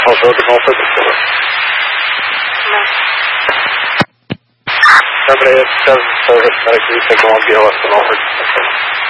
Može odigrao opet u tebe. Dobre, ja sam rekli, vi ste glom bijela, sam opet.